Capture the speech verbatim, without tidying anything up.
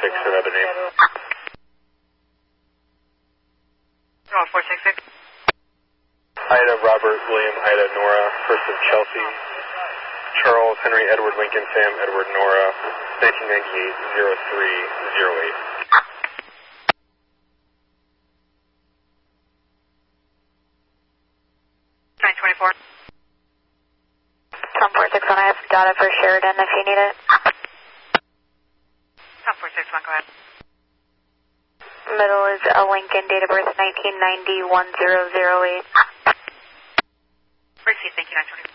six for that name. Oh, four six six. Ida, Robert, William, Ida, Nora, person Chelsea, Charles, Henry, Edward, Lincoln, Sam, Edward, Nora, nineteen ninety-eight, zero three zero eight. nine twenty-four. Tom four six one, I have data for Sheridan if you need it. Tom four six one, go ahead. Middle is a Lincoln, date of birth nineteen ninety, one zero zero eight. Receive, thank you, nine twenty-four.